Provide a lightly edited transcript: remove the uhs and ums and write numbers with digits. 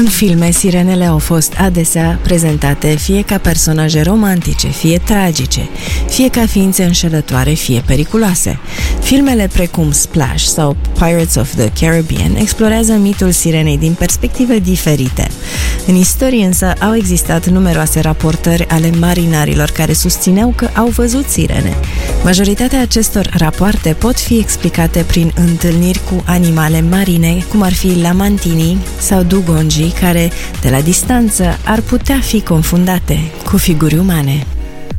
În filme, sirenele au fost adesea prezentate fie ca personaje romantice, fie tragice, fie ca ființe înșelătoare, fie periculoase. Filmele precum Splash sau Pirates of the Caribbean explorează mitul sirenei din perspective diferite. În istorie însă au existat numeroase raportări ale marinarilor care susțineau că au văzut sirene. Majoritatea acestor rapoarte pot fi explicate prin întâlniri cu animale marine, cum ar fi lamantinii sau dugongi, care, de la distanță, ar putea fi confundate cu figuri umane.